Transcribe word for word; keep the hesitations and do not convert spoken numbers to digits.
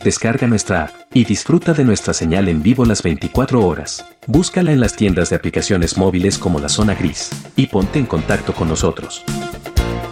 Descarga nuestra app y disfruta de nuestra señal en vivo las veinticuatro horas. Búscala en las tiendas de aplicaciones móviles como La Zona Gris y ponte en contacto con nosotros.